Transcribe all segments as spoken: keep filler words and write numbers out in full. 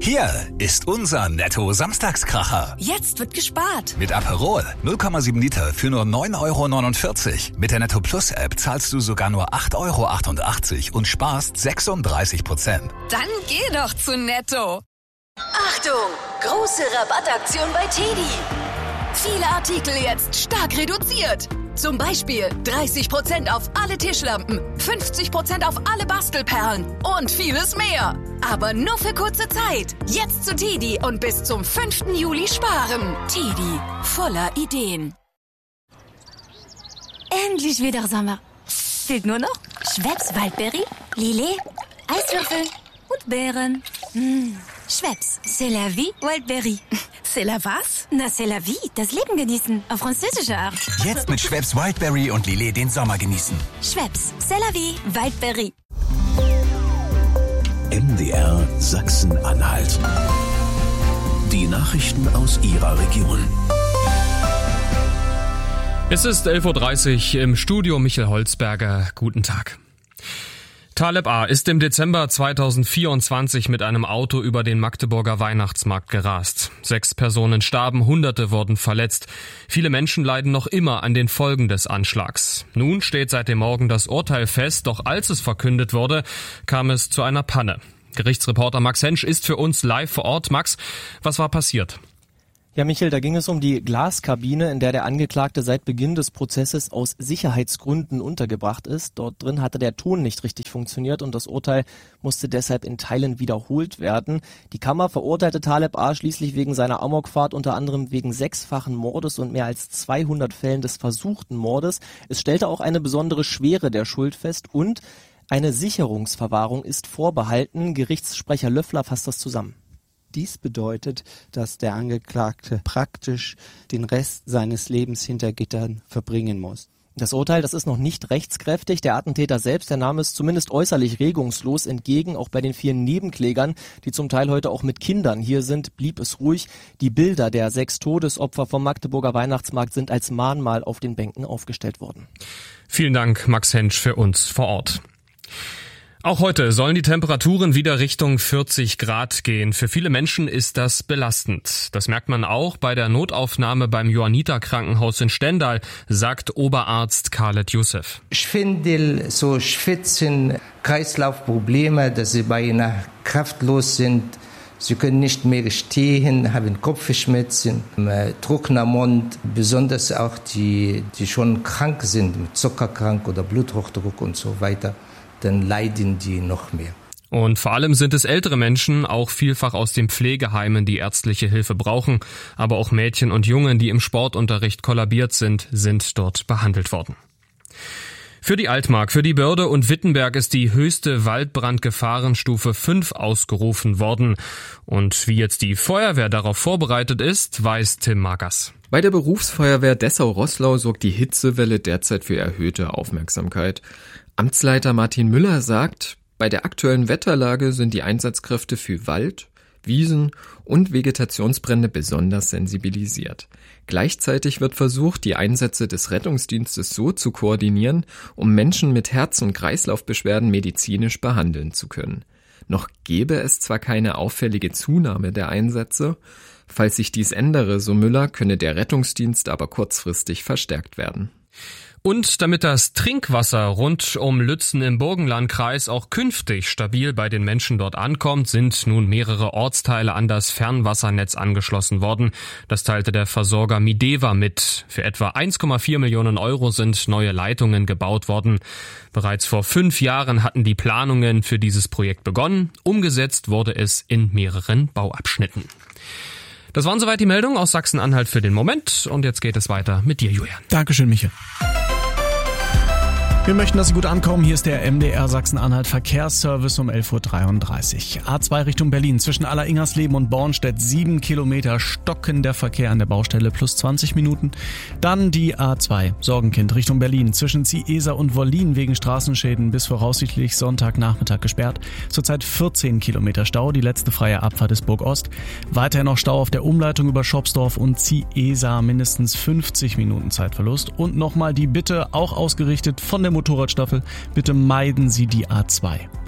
Hier ist unser Netto-Samstagskracher. Jetzt wird gespart. Mit Aperol null Komma sieben Liter für nur neun Euro neunundvierzig. Mit der Netto Plus App zahlst du sogar nur acht Euro achtundachtzig und sparst sechsunddreißig Prozent. Dann geh doch zu Netto. Achtung! Große Rabattaktion bei Teddy. Viele Artikel jetzt stark reduziert. Zum Beispiel dreißig Prozent auf alle Tischlampen, fünfzig Prozent auf alle Bastelperlen und vieles mehr. Aber nur für kurze Zeit. Jetzt zu Teddy und bis zum fünften Juli sparen. Teddy, voller Ideen. Endlich wieder Sommer. Fehlt nur noch Schweppes Waldberry, Lillet, Eiswürfel und Beeren. Mmh. Schweppes, c'est la vie, Wildberry. C'est la was? Na, c'est la vie, das Leben genießen, auf französische Art. Jetzt mit Schweppes Wildberry und Lillet den Sommer genießen. Schweppes, c'est la vie, Wildberry. M D R Sachsen-Anhalt. Die Nachrichten aus Ihrer Region. Es ist elf Uhr dreißig im Studio, Michael Holzberger. Guten Tag. Taleb A. ist im Dezember zweitausendvierundzwanzig mit einem Auto über den Magdeburger Weihnachtsmarkt gerast. Sechs Personen starben, Hunderte wurden verletzt. Viele Menschen leiden noch immer an den Folgen des Anschlags. Nun steht seit dem Morgen das Urteil fest, doch als es verkündet wurde, kam es zu einer Panne. Gerichtsreporter Max Hensch ist für uns live vor Ort. Max, was war passiert? Ja, Michael, da ging es um die Glaskabine, in der der Angeklagte seit Beginn des Prozesses aus Sicherheitsgründen untergebracht ist. Dort drin hatte der Ton nicht richtig funktioniert und das Urteil musste deshalb in Teilen wiederholt werden. Die Kammer verurteilte Taleb A. schließlich wegen seiner Amokfahrt, unter anderem wegen sechsfachen Mordes und mehr als zweihundert Fällen des versuchten Mordes. Es stellte auch eine besondere Schwere der Schuld fest und eine Sicherungsverwahrung ist vorbehalten. Gerichtssprecher Löffler fasst das zusammen. Dies bedeutet, dass der Angeklagte praktisch den Rest seines Lebens hinter Gittern verbringen muss. Das Urteil, das ist noch nicht rechtskräftig. Der Attentäter selbst, der nahm es zumindest äußerlich regungslos entgegen. Auch bei den vier Nebenklägern, die zum Teil heute auch mit Kindern hier sind, blieb es ruhig. Die Bilder der sechs Todesopfer vom Magdeburger Weihnachtsmarkt sind als Mahnmal auf den Bänken aufgestellt worden. Vielen Dank, Max Hensch, für uns vor Ort. Auch heute sollen die Temperaturen wieder Richtung vierzig Grad gehen. Für viele Menschen ist das belastend. Das merkt man auch bei der Notaufnahme beim Johanniter-Krankenhaus in Stendal, sagt Oberarzt Khaled Youssef. Schwindel, so Schwitzen, Kreislaufprobleme, dass sie beinahe kraftlos sind. Sie können nicht mehr stehen, haben Kopfschmerzen, trockener Mund, besonders auch die, die schon krank sind, mit Zuckerkrank oder Bluthochdruck und so weiter. Dann leiden die noch mehr. Und vor allem sind es ältere Menschen, auch vielfach aus den Pflegeheimen, die ärztliche Hilfe brauchen. Aber auch Mädchen und Jungen, die im Sportunterricht kollabiert sind, sind dort behandelt worden. Für die Altmark, für die Börde und Wittenberg ist die höchste Waldbrandgefahrenstufe fünf ausgerufen worden. Und wie jetzt die Feuerwehr darauf vorbereitet ist, weiß Tim Magers. Bei der Berufsfeuerwehr Dessau-Roßlau sorgt die Hitzewelle derzeit für erhöhte Aufmerksamkeit. Amtsleiter Martin Müller sagt, bei der aktuellen Wetterlage sind die Einsatzkräfte für Wald, Wiesen und Vegetationsbrände besonders sensibilisiert. Gleichzeitig wird versucht, die Einsätze des Rettungsdienstes so zu koordinieren, um Menschen mit Herz- und Kreislaufbeschwerden medizinisch behandeln zu können. Noch gäbe es zwar keine auffällige Zunahme der Einsätze, falls sich dies ändere, so Müller, könne der Rettungsdienst aber kurzfristig verstärkt werden. Und damit das Trinkwasser rund um Lützen im Burgenlandkreis auch künftig stabil bei den Menschen dort ankommt, sind nun mehrere Ortsteile an das Fernwassernetz angeschlossen worden. Das teilte der Versorger Mideva mit. Für etwa eins Komma vier Millionen Euro sind neue Leitungen gebaut worden. Bereits vor fünf Jahren hatten die Planungen für dieses Projekt begonnen. Umgesetzt wurde es in mehreren Bauabschnitten. Das waren soweit die Meldungen aus Sachsen-Anhalt für den Moment. Und jetzt geht es weiter mit dir, Julian. Dankeschön, Michael. Wir möchten, dass Sie gut ankommen. Hier ist der M D R Sachsen-Anhalt Verkehrsservice um elf Uhr dreiunddreißig. A zwei Richtung Berlin. Zwischen Aller-Ingersleben und Bornstedt sieben Kilometer stockender Verkehr an der Baustelle plus zwanzig Minuten. Dann die A zwei Sorgenkind Richtung Berlin. Zwischen Ziehesa und Wollin wegen Straßenschäden bis voraussichtlich Sonntagnachmittag gesperrt. Zurzeit vierzehn Kilometer Stau. Die letzte freie Abfahrt ist Burg-Ost. Weiterhin noch Stau auf der Umleitung über Schopsdorf und Ziehesa. Mindestens fünfzig Minuten Zeitverlust. Und nochmal die Bitte, auch ausgerichtet von der Motorradstaffel, bitte meiden Sie die A zwei.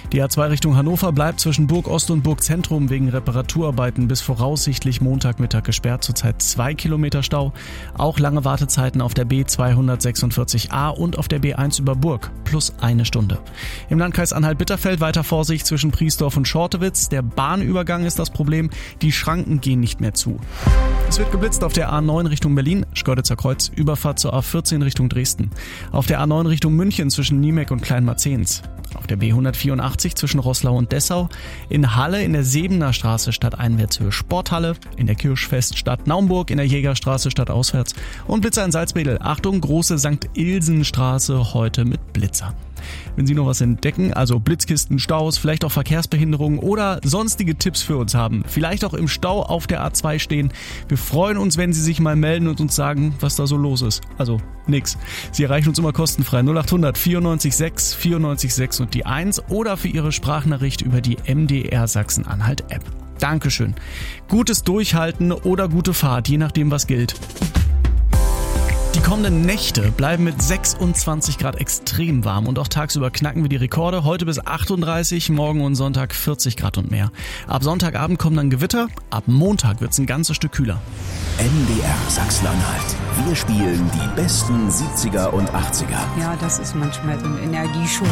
Die A zwei Richtung Hannover bleibt zwischen Burg Ost und Burg Zentrum wegen Reparaturarbeiten bis voraussichtlich Montagmittag gesperrt. Zurzeit zwei Kilometer Stau. Auch lange Wartezeiten auf der B zweihundertsechsundvierzig A und auf der B eins über Burg. Plus eine Stunde. Im Landkreis Anhalt-Bitterfeld weiter Vorsicht zwischen Priesdorf und Schortewitz. Der Bahnübergang ist das Problem. Die Schranken gehen nicht mehr zu. Es wird geblitzt auf der A neun Richtung Berlin, Schkeuditzer Kreuz, Überfahrt zur A vierzehn Richtung Dresden. Auf der A neun Richtung München zwischen Niemek und Kleinmarzens. Auf der B hundertvierundachtzig zwischen Roßlau und Dessau. In Halle in der Sebener Straße stadteinwärtshöhe Sporthalle. In der Kirchfest Stadt Naumburg, in der Jägerstraße stadtauswärts. Und Blitzer in Salzwedel. Achtung, große Sankt Ilsen Straße heute mit Blitzer. Wenn Sie noch was entdecken, also Blitzkisten, Staus, vielleicht auch Verkehrsbehinderungen oder sonstige Tipps für uns haben, vielleicht auch im Stau auf der A zwei stehen, wir freuen uns, wenn Sie sich mal melden und uns sagen, was da so los ist. Also nix. Sie erreichen uns immer kostenfrei null achthundert vierundneunzig sechs vierundneunzig sechs und die eins oder für Ihre Sprachnachricht über die M D R Sachsen-Anhalt App. Dankeschön. Gutes Durchhalten oder gute Fahrt, je nachdem was gilt. Die kommenden Nächte bleiben mit sechsundzwanzig Grad extrem warm und auch tagsüber knacken wir die Rekorde. Heute bis achtunddreißig, morgen und Sonntag vierzig Grad und mehr. Ab Sonntagabend kommen dann Gewitter, ab Montag wird's ein ganzes Stück kühler. M D R Sachsen-Anhalt. Wir spielen die besten siebziger und achtziger. Ja, das ist manchmal ein Energieschub.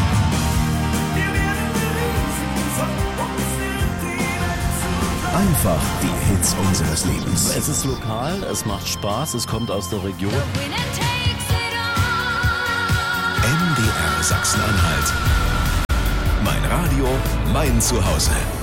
Einfach die Hits unseres Lebens. Es ist lokal, es macht Spaß, es kommt aus der Region. M D R Sachsen-Anhalt. Mein Radio, mein Zuhause.